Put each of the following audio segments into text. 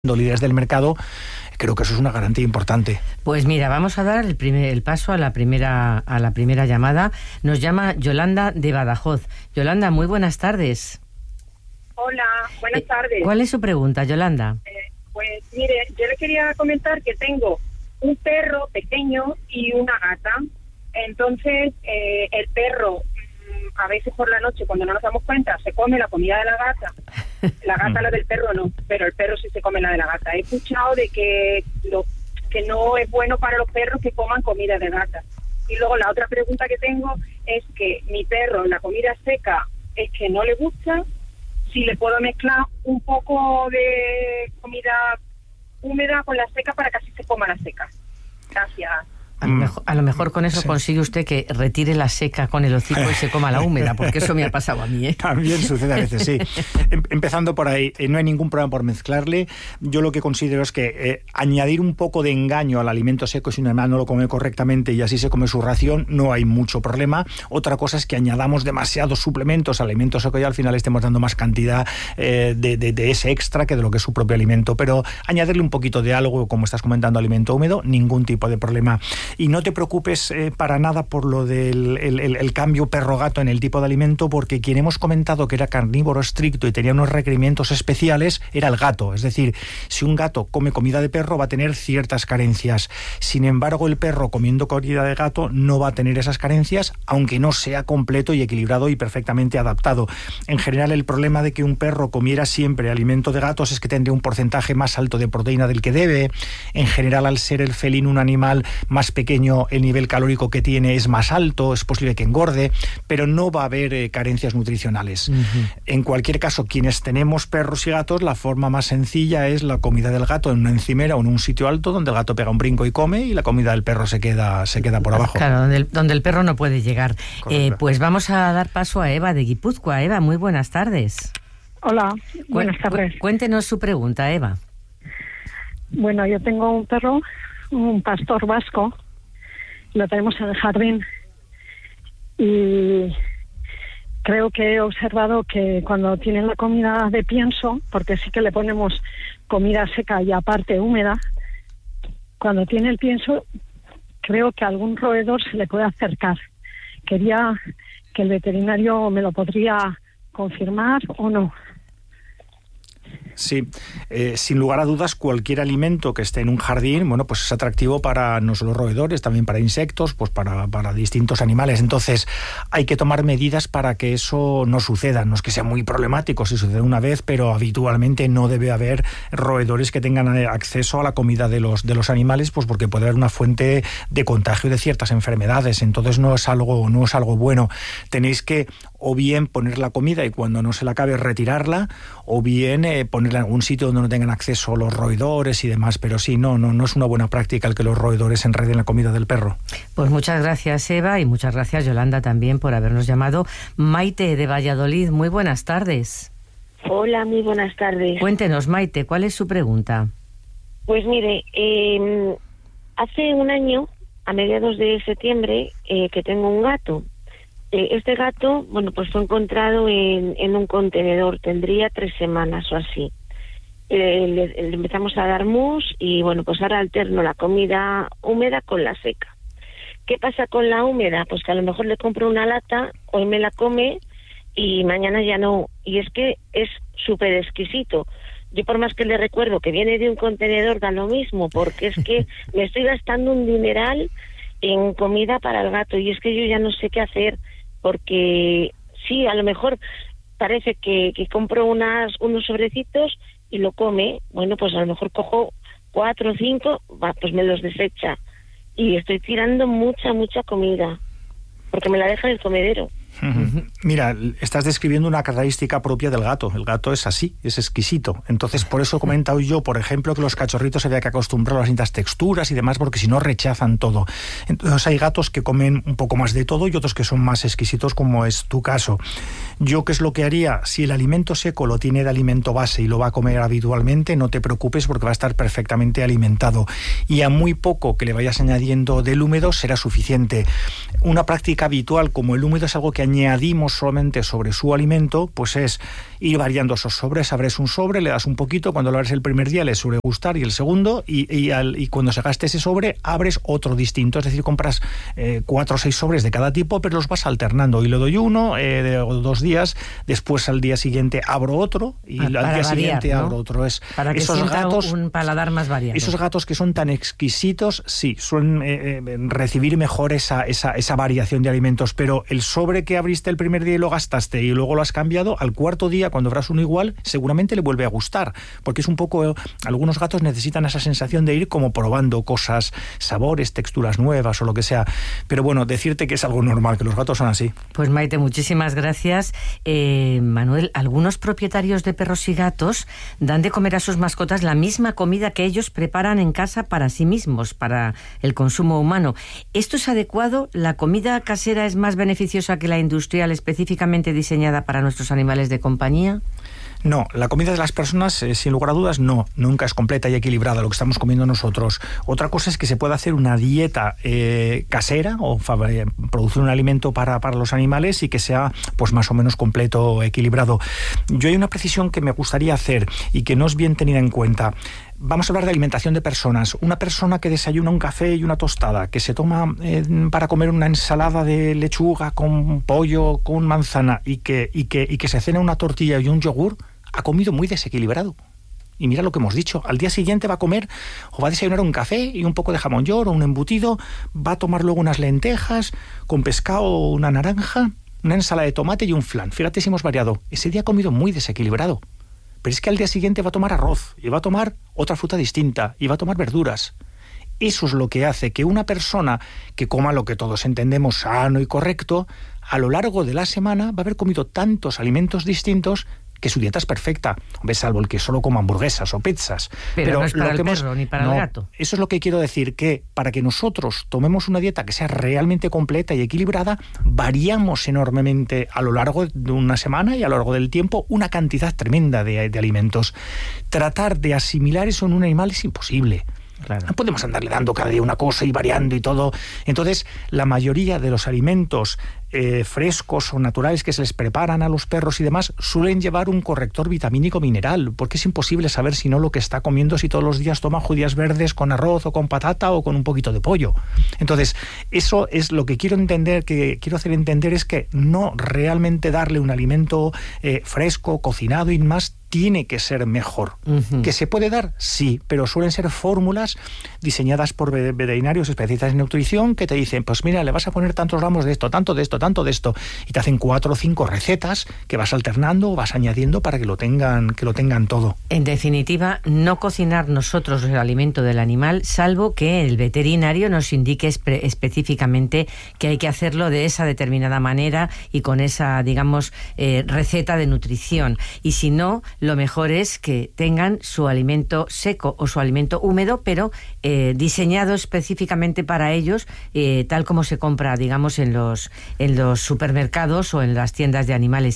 líderes del mercado, creo que eso es una garantía importante. Pues mira, vamos a dar el paso a la primera llamada. Nos llama Yolanda de Badajoz. Yolanda, muy buenas tardes. Hola, buenas tardes. ¿Cuál es su pregunta, Yolanda? Pues mire, yo le quería comentar que tengo un perro pequeño y una gata. Entonces, el perro, a veces por la noche, cuando no nos damos cuenta, se come la comida de la gata. La gata, la del perro no, pero el perro sí se come la de la gata. He escuchado de que no es bueno para los perros que coman comida de gata. Y luego la otra pregunta que tengo es que mi perro, la comida seca, es que no le gusta. Si le puedo mezclar un poco de comida húmeda con la seca para que así se coma la seca. Gracias. A lo mejor con eso consigue usted que retire la seca con el hocico y se coma la húmeda, porque eso me ha pasado a mí, ¿eh? También sucede a veces, sí. Empezando por ahí, no hay ningún problema por mezclarle. Yo lo que considero es que añadir un poco de engaño al alimento seco, si un animal no lo come correctamente y así se come su ración, no hay mucho problema. Otra cosa es que añadamos demasiados suplementos al alimento seco y al final estemos dando más cantidad de ese extra que de lo que es su propio alimento. Pero añadirle un poquito de algo, como estás comentando, alimento húmedo, ningún tipo de problema. Y no te preocupes para nada por lo del el cambio perro-gato en el tipo de alimento, porque quien hemos comentado que era carnívoro estricto y tenía unos requerimientos especiales era el gato. Es decir, si un gato come comida de perro va a tener ciertas carencias. Sin embargo, el perro comiendo comida de gato no va a tener esas carencias, aunque no sea completo y equilibrado y perfectamente adaptado. En general, el problema de que un perro comiera siempre alimento de gatos es que tendría un porcentaje más alto de proteína del que debe. En general, al ser el felino un animal más pequeño, el nivel calórico que tiene es más alto, es posible que engorde, pero no va a haber carencias nutricionales. Uh-huh. En cualquier caso, quienes tenemos perros y gatos, la forma más sencilla es la comida del gato en una encimera o en un sitio alto donde el gato pega un brinco y come, y la comida del perro se queda por abajo. Claro, donde el perro no puede llegar. Pues vamos a dar paso a Eva de Guipúzcoa. Eva, muy buenas tardes. Hola, buenas tardes. Cuéntenos su pregunta, Eva. Bueno, yo tengo un perro, un pastor vasco. Lo tenemos en el jardín y creo que he observado que cuando tienen la comida de pienso, porque sí que le ponemos comida seca y aparte húmeda, cuando tiene el pienso creo que algún roedor se le puede acercar. Quería que el veterinario me lo podría confirmar o no. Sí, sin lugar a dudas, cualquier alimento que esté en un jardín, bueno, pues es atractivo para no solo roedores, también para insectos, pues para distintos animales. Entonces, hay que tomar medidas para que eso no suceda. No es que sea muy problemático si sucede una vez, pero habitualmente no debe haber roedores que tengan acceso a la comida de los animales, pues porque puede haber una fuente de contagio de ciertas enfermedades. Entonces, no es algo bueno. Tenéis que o bien poner la comida y cuando no se la acabe retirarla, o bien ponerla en algún sitio donde no tengan acceso los roedores y demás, pero sí, no es una buena práctica el que los roedores enreden la comida del perro. Pues muchas gracias, Eva, y muchas gracias, Yolanda, también por habernos llamado. Maite de Valladolid, muy buenas tardes. Hola, muy buenas tardes. Cuéntenos, Maite, ¿cuál es su pregunta? Pues mire, hace un año, a mediados de septiembre, que tengo un gato. Este gato, bueno, pues fue encontrado en un contenedor, tendría 3 semanas o así. Le empezamos a dar mus y, bueno, pues ahora alterno la comida húmeda con la seca. ¿Qué pasa con la húmeda? Pues que a lo mejor le compro una lata, hoy me la come y mañana ya no. Y es que es súper exquisito. Yo por más que le recuerdo que viene de un contenedor, da lo mismo, porque es que me estoy gastando un dineral en comida para el gato y es que yo ya no sé qué hacer. Porque sí, a lo mejor parece que compro unos sobrecitos y lo come. Bueno, pues a lo mejor cojo 4 o 5, pues me los desecha. Y estoy tirando mucha comida, porque me la deja en el comedero. Mira, estás describiendo una característica propia del gato. El gato es así, es exquisito. Entonces, por eso he comentado yo, por ejemplo, que los cachorritos había que acostumbrar a las distintas texturas y demás, porque si no rechazan todo. Entonces hay gatos que comen un poco más de todo y otros que son más exquisitos, como es tu caso. Yo, ¿qué es lo que haría? Si el alimento seco lo tiene de alimento base y lo va a comer habitualmente, no te preocupes porque va a estar perfectamente alimentado. Y a muy poco que le vayas añadiendo del húmedo será suficiente. Una práctica habitual como el húmedo es algo que que añadimos solamente sobre su alimento, pues es ir variando esos sobres. Abres un sobre, le das un poquito, cuando lo abres el primer día le suele gustar, y el segundo, y cuando se gaste ese sobre, abres otro distinto, es decir, compras 4 o 6 sobres de cada tipo, pero los vas alternando. Hoy le doy uno, de 2 días, después al día siguiente abro otro, y al día variar, siguiente, ¿no?, abro otro. Para que esos gatos, un paladar más variado. Esos gatos que son tan exquisitos, sí, suelen recibir mejor esa variación de alimentos, pero el sobre que abriste el primer día y lo gastaste y luego lo has cambiado, al cuarto día, cuando abras uno igual, seguramente le vuelve a gustar, porque es un poco, algunos gatos necesitan esa sensación de ir como probando cosas, sabores, texturas nuevas o lo que sea. Pero bueno, decirte que es algo normal, que los gatos son así. Pues Maite, muchísimas gracias. Manuel, algunos propietarios de perros y gatos dan de comer a sus mascotas la misma comida que ellos preparan en casa para sí mismos, para el consumo humano. ¿Esto es adecuado? ¿La comida casera es más beneficiosa que la industrial específicamente diseñada para nuestros animales de compañía? No, la comida de las personas, sin lugar a dudas, no, nunca es completa y equilibrada lo que estamos comiendo nosotros. Otra cosa es que se puede hacer una dieta casera o producir un alimento para los animales y que sea pues más o menos completo, equilibrado. Yo hay una precisión que me gustaría hacer y que no es bien tenida en cuenta. Vamos a hablar de alimentación de personas. Una persona que desayuna un café y una tostada, que se toma para comer una ensalada de lechuga con pollo, con manzana y que se cena una tortilla y un yogur, ha comido muy desequilibrado. Y mira lo que hemos dicho, al día siguiente va a comer o va a desayunar un café y un poco de jamón york o un embutido, va a tomar luego unas lentejas con pescado o una naranja, una ensalada de tomate y un flan. Fíjate si hemos variado. Ese día ha comido muy desequilibrado. Pero es que al día siguiente va a tomar arroz, y va a tomar otra fruta distinta, y va a tomar verduras. Eso es lo que hace que una persona que coma lo que todos entendemos sano y correcto, a lo largo de la semana va a haber comido tantos alimentos distintos que su dieta es perfecta. Hombre, salvo el que solo coma hamburguesas o pizzas. Pero no es para el perro ni para el gato. Eso es lo que quiero decir, que para que nosotros tomemos una dieta que sea realmente completa y equilibrada, variamos enormemente a lo largo de una semana y a lo largo del tiempo una cantidad tremenda de alimentos. Tratar de asimilar eso en un animal es imposible. Claro. No podemos andarle dando cada día una cosa y variando y todo. Entonces, la mayoría de los alimentos frescos o naturales que se les preparan a los perros y demás suelen llevar un corrector vitamínico mineral, porque es imposible saber si no lo que está comiendo, si todos los días toma judías verdes con arroz o con patata o con un poquito de pollo. Entonces, eso es lo que quiero hacer entender es que no realmente darle un alimento fresco, cocinado y más tiene que ser mejor. Uh-huh. ¿Que se puede dar? Sí, pero suelen ser fórmulas diseñadas por veterinarios especialistas en nutrición que te dicen, pues mira, le vas a poner tantos gramos de esto, tanto de esto, tanto de esto, y te hacen 4 o 5 recetas que vas alternando o vas añadiendo para que lo tengan todo. En definitiva, no cocinar nosotros el alimento del animal, salvo que el veterinario nos indique específicamente que hay que hacerlo de esa determinada manera y con esa, digamos, receta de nutrición. Y si no, lo mejor es que tengan su alimento seco o su alimento húmedo, pero diseñado específicamente para ellos, tal como se compra, digamos, en los supermercados o en las tiendas de animales.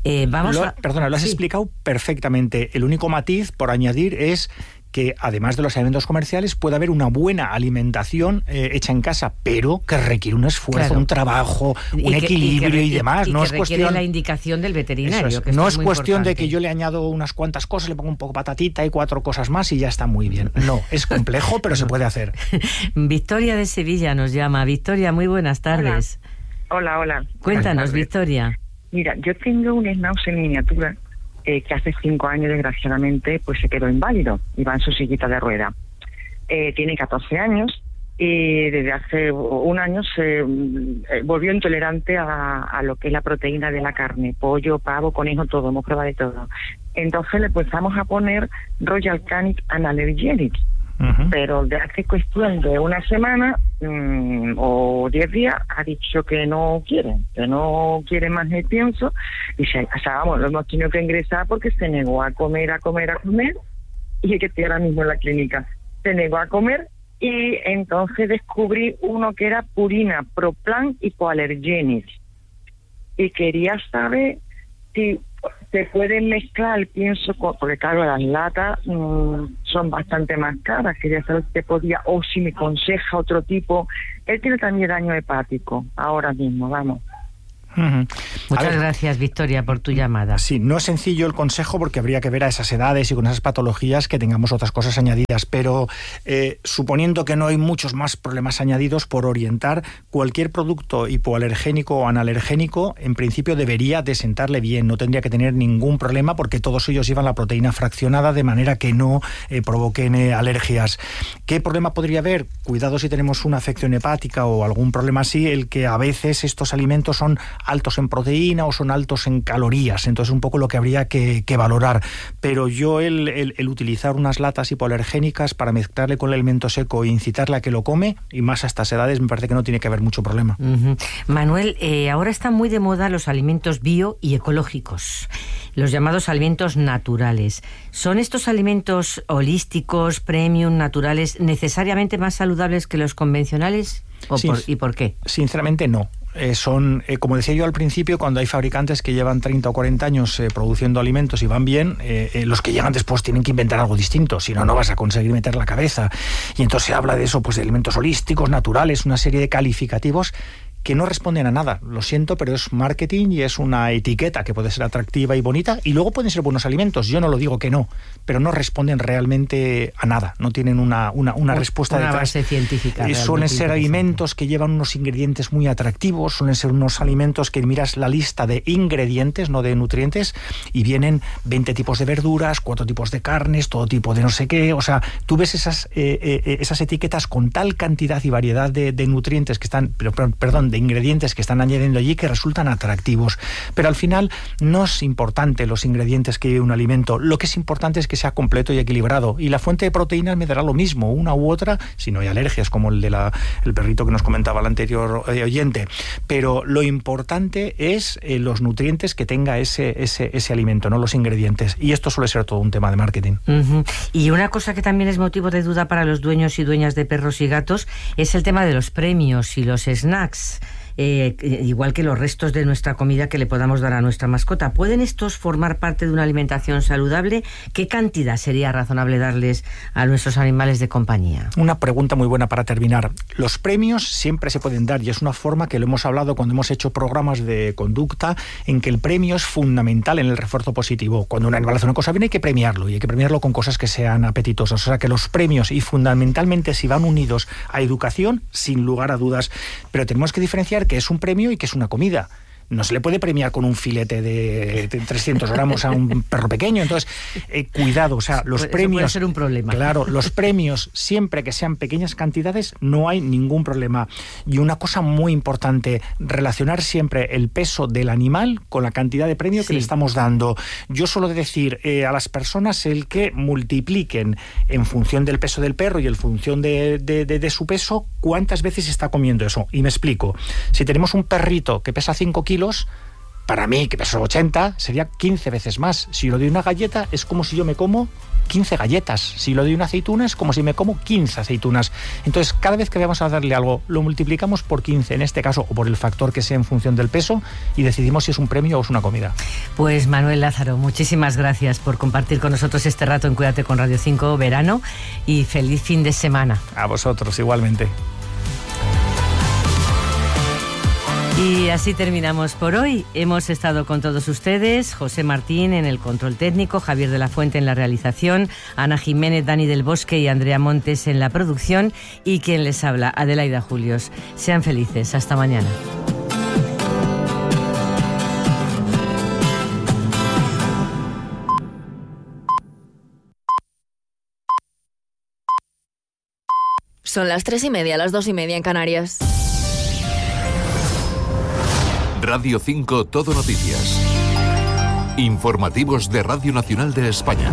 Perdona, lo has explicado perfectamente. El único matiz por añadir es que además de los alimentos comerciales puede haber una buena alimentación hecha en casa, pero que requiere un esfuerzo, claro, un trabajo, un equilibrio y demás. No es cuestión la indicación del veterinario. Que no es cuestión de que yo le añado unas cuantas cosas, le pongo un poco patatita y 4 cosas más y ya está muy bien. No, es complejo, pero se puede hacer. Victoria de Sevilla nos llama. Victoria, muy buenas tardes. Hola. Cuéntanos, Victoria. Mira, yo tengo un schnauzer en miniatura que hace 5 años, desgraciadamente, pues se quedó inválido y va en su sillita de rueda. Tiene 14 años y desde hace un año se volvió intolerante a lo que es la proteína de la carne, pollo, pavo, conejo, todo, hemos probado de todo. Entonces le empezamos a poner Royal Canin Analergenics. Uh-huh. Pero de hace cuestión de una semana o 10 días ha dicho que no quiere más el pienso y lo hemos tenido que ingresar porque se negó a comer y es que estoy ahora mismo en la clínica. Se negó a comer y entonces descubrí uno que era Purina, Proplan Hypoallergenics y quería saber si se pueden mezclar, pienso, porque claro, las latas son bastante más caras, quería saber si te podía, o si me aconseja otro tipo. Él tiene también daño hepático, ahora mismo, vamos. Muchas gracias, Victoria, por tu llamada. Sí, no es sencillo el consejo porque habría que ver a esas edades y con esas patologías que tengamos otras cosas añadidas, pero suponiendo que no hay muchos más problemas añadidos, por orientar, cualquier producto hipoalergénico o analergénico en principio debería de sentarle bien, no tendría que tener ningún problema porque todos ellos llevan la proteína fraccionada de manera que no provoquen alergias. ¿Qué problema podría haber? Cuidado si tenemos una afección hepática o algún problema así, el que a veces estos alimentos son altos en proteína o son altos en calorías, entonces un poco lo que habría que valorar. Pero yo el utilizar unas latas hipoalergénicas para mezclarle con el alimento seco e incitarle a que lo come, y más a estas edades, me parece que no tiene que haber mucho problema. Manuel, ahora están muy de moda los alimentos bio y ecológicos, los llamados alimentos naturales. ¿Son estos alimentos holísticos, premium, naturales, necesariamente más saludables que los convencionales? ¿Y por qué? Sinceramente no. Son, como decía yo al principio, cuando hay fabricantes que llevan 30 o 40 años produciendo alimentos y van bien, los que llegan después tienen que inventar algo distinto, si no, no vas a conseguir meter la cabeza. Y entonces se habla de eso, pues de alimentos holísticos, naturales, una serie de calificativos que no responden a nada. Lo siento, pero es marketing y es una etiqueta que puede ser atractiva y bonita, y luego pueden ser buenos alimentos. Yo no lo digo que no, pero no responden realmente a nada. No tienen una respuesta una detrás. Base científica. Suelen ser alimentos que llevan unos ingredientes muy atractivos, suelen ser unos alimentos que miras la lista de ingredientes, no de nutrientes, y vienen 20 tipos de verduras, 4 tipos de carnes, todo tipo de no sé qué. O sea, tú ves esas etiquetas con tal cantidad y variedad de nutrientes que están, de ingredientes que están añadiendo allí, que resultan atractivos. Pero al final no es importante los ingredientes que lleve un alimento. Lo que es importante es que sea completo y equilibrado. Y la fuente de proteínas me dará lo mismo, una u otra, si no hay alergias, como el perrito que nos comentaba el anterior oyente. Pero lo importante es los nutrientes que tenga ese alimento, no los ingredientes. Y esto suele ser todo un tema de marketing. Y una cosa que también es motivo de duda para los dueños y dueñas de perros y gatos es el tema de los premios y los snacks. Igual que los restos de nuestra comida que le podamos dar a nuestra mascota. ¿Pueden estos formar parte de una alimentación saludable? ¿Qué cantidad sería razonable darles a nuestros animales de compañía? Una pregunta muy buena para terminar. Los premios siempre se pueden dar, y es una forma que lo hemos hablado cuando hemos hecho programas de conducta, en que el premio es fundamental en el refuerzo positivo. Cuando un animal hace una cosa bien, hay que premiarlo, y hay que premiarlo con cosas que sean apetitosas. O sea que los premios, y fundamentalmente si van unidos a educación, sin lugar a dudas, pero tenemos que diferenciar que es un premio y que es una comida. No se le puede premiar con un filete de 300 gramos a un perro pequeño. Entonces, cuidado, o sea, los premios... puede ser un problema. Claro, los premios, siempre que sean pequeñas cantidades, no hay ningún problema. Y una cosa muy importante, relacionar siempre el peso del animal con la cantidad de premio que le estamos dando. Yo suelo decir a las personas el que multipliquen en función del peso del perro y en función de su peso, cuántas veces está comiendo eso. Y me explico. Si tenemos un perrito que pesa 5 kilos, para mí, que peso 80, sería 15 veces más. Si lo doy una galleta, es como si yo me como 15 galletas. Si lo doy una aceituna, es como si me como 15 aceitunas. Entonces, cada vez que vamos a darle algo, lo multiplicamos por 15, en este caso, o por el factor que sea en función del peso, y decidimos si es un premio o es una comida. Pues Manuel Lázaro, muchísimas gracias por compartir con nosotros este rato en Cuídate con Radio 5 verano, y feliz fin de semana. A vosotros, igualmente. Y así terminamos por hoy. Hemos estado con todos ustedes, José Martín en el control técnico, Javier de la Fuente en la realización, Ana Jiménez, Dani del Bosque y Andrea Montes en la producción, y quien les habla, Adelaida Julios. Sean felices. Hasta mañana. Son las 3:30, las 2:30 en Canarias. Radio 5 Todo Noticias. Informativos de Radio Nacional de España.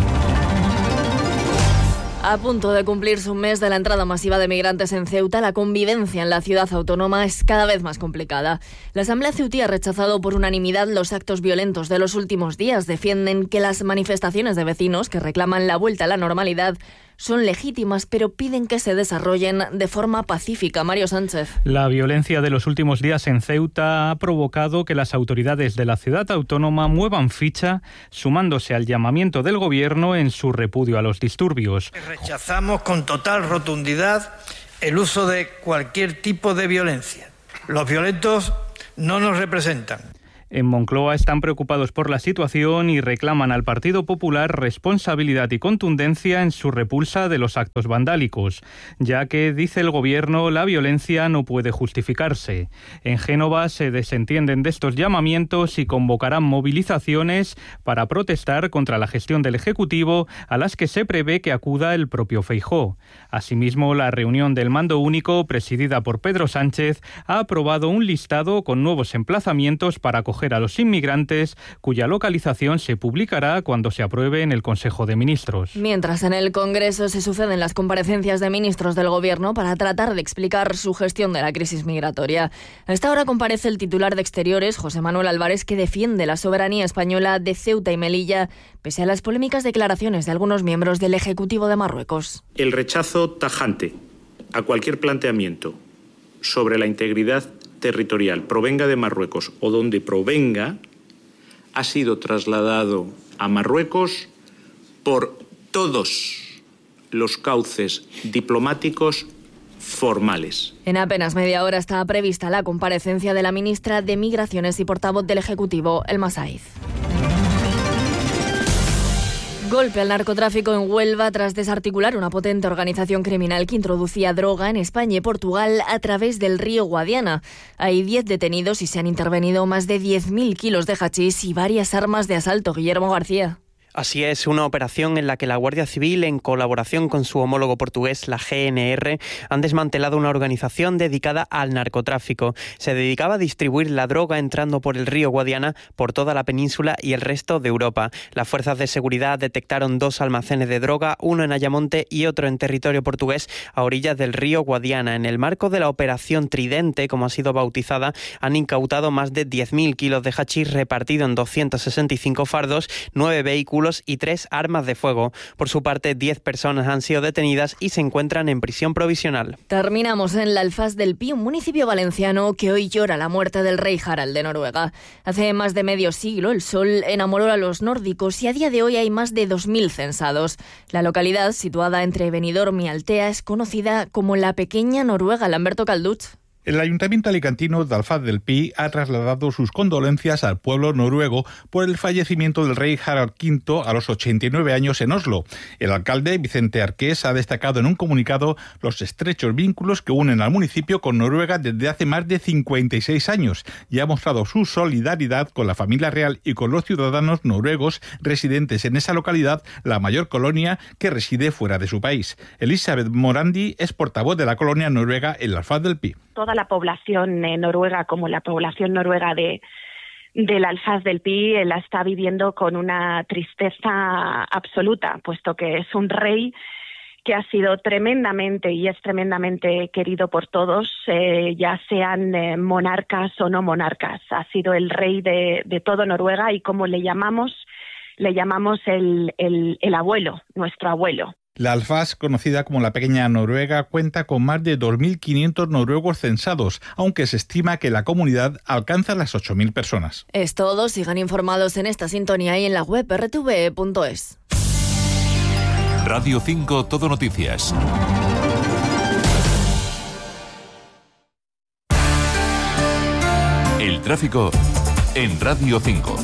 A punto de cumplirse un mes de la entrada masiva de migrantes en Ceuta, la convivencia en la ciudad autónoma es cada vez más complicada. La Asamblea Ceutí ha rechazado por unanimidad los actos violentos de los últimos días. Defienden que las manifestaciones de vecinos que reclaman la vuelta a la normalidad son legítimas, pero piden que se desarrollen de forma pacífica. Mario Sánchez. La violencia de los últimos días en Ceuta ha provocado que las autoridades de la ciudad autónoma muevan ficha, sumándose al llamamiento del gobierno en su repudio a los disturbios. Rechazamos con total rotundidad el uso de cualquier tipo de violencia. Los violentos no nos representan. En Moncloa están preocupados por la situación y reclaman al Partido Popular responsabilidad y contundencia en su repulsa de los actos vandálicos, ya que, dice el Gobierno, la violencia no puede justificarse. En Génova se desentienden de estos llamamientos y convocarán movilizaciones para protestar contra la gestión del Ejecutivo, a las que se prevé que acuda el propio Feijóo. Asimismo, la reunión del Mando Único, presidida por Pedro Sánchez, ha aprobado un listado con nuevos emplazamientos para acoger a los inmigrantes, cuya localización se publicará cuando se apruebe en el Consejo de Ministros. Mientras en el Congreso se suceden las comparecencias de ministros del Gobierno para tratar de explicar su gestión de la crisis migratoria. A esta hora comparece el titular de Exteriores, José Manuel Álvarez, que defiende la soberanía española de Ceuta y Melilla, pese a las polémicas declaraciones de algunos miembros del Ejecutivo de Marruecos. El rechazo tajante a cualquier planteamiento sobre la integridad territorial, provenga de Marruecos o donde provenga, ha sido trasladado a Marruecos por todos los cauces diplomáticos formales. En apenas media hora está prevista la comparecencia de la ministra de Migraciones y portavoz del Ejecutivo, Elma Saiz. Golpe al narcotráfico en Huelva tras desarticular una potente organización criminal que introducía droga en España y Portugal a través del río Guadiana. Hay 10 detenidos y se han intervenido más de 10.000 kilos de hachís y varias armas de asalto. Guillermo García. Así es, una operación en la que la Guardia Civil, en colaboración con su homólogo portugués, la GNR, han desmantelado una organización dedicada al narcotráfico. Se dedicaba a distribuir la droga entrando por el río Guadiana por toda la península y el resto de Europa. Las fuerzas de seguridad detectaron 2 almacenes de droga, uno en Ayamonte y otro en territorio portugués, a orillas del río Guadiana. En el marco de la Operación Tridente, como ha sido bautizada, han incautado más de 10.000 kilos de hachís repartido en 265 fardos, 9 vehículos y 3 armas de fuego. Por su parte, 10 personas han sido detenidas y se encuentran en prisión provisional. Terminamos en la Alfaz del Pi, un municipio valenciano que hoy llora la muerte del rey Harald de Noruega. Hace más de medio siglo el sol enamoró a los nórdicos y a día de hoy hay más de 2.000 censados. La localidad, situada entre Benidorm y Altea, es conocida como la pequeña Noruega. Lamberto Calduch. El Ayuntamiento alicantino de Alfaz del Pi ha trasladado sus condolencias al pueblo noruego por el fallecimiento del rey Harald V a los 89 años en Oslo. El alcalde, Vicente Arqués, ha destacado en un comunicado los estrechos vínculos que unen al municipio con Noruega desde hace más de 56 años y ha mostrado su solidaridad con la familia real y con los ciudadanos noruegos residentes en esa localidad, la mayor colonia que reside fuera de su país. Elisabeth Morandi es portavoz de la colonia noruega en Alfaz del Pi. Toda la población noruega, como la población noruega del Alfaz del Pi, la está viviendo con una tristeza absoluta, puesto que es un rey que ha sido tremendamente y es tremendamente querido por todos, ya sean monarcas o no monarcas. Ha sido el rey de todo Noruega y como le llamamos el abuelo, nuestro abuelo. La Alfaz, conocida como la pequeña Noruega, cuenta con más de 2.500 noruegos censados, aunque se estima que la comunidad alcanza las 8.000 personas. Es todo. Sigan informados en esta sintonía y en la web rtve.es. Radio 5 Todo Noticias. El tráfico en Radio 5.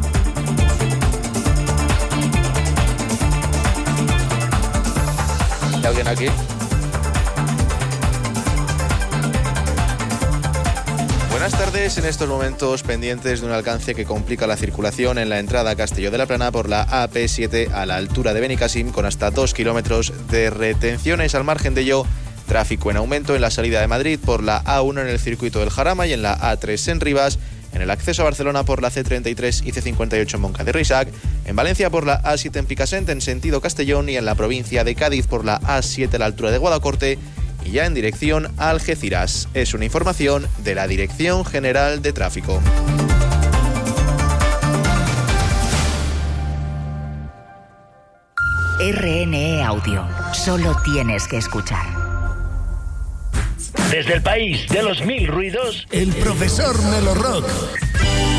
¿Alguien aquí? Buenas tardes. En estos momentos pendientes de un alcance que complica la circulación en la entrada a Castelló de la Plana por la AP7 a la altura de Benicàssim, con hasta 2 kilómetros de retenciones. Al margen de ello, tráfico en aumento en la salida de Madrid por la A1 en el circuito del Jarama y en la A3 en Rivas, en el acceso a Barcelona por la C33 y C58 en Moncada y Reixac, en Valencia por la A7 en Picassent en sentido Castellón y en la provincia de Cádiz por la A7 a la altura de Guadacorte y ya en dirección a Algeciras. Es una información de la Dirección General de Tráfico. RNE Audio. Solo tienes que escuchar. Desde el país de los 1000 ruidos, el profesor Melo Rock.